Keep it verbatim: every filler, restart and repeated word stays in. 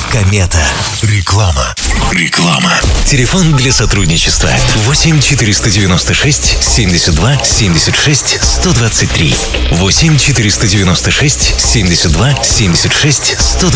Комета. Реклама. Реклама. Телефон для сотрудничества восемь четыреста девяносто шесть семьдесят два семьдесят шесть сто двадцать три. восемь четыреста девяносто шесть семьдесят два семьдесят шесть сто двадцать три.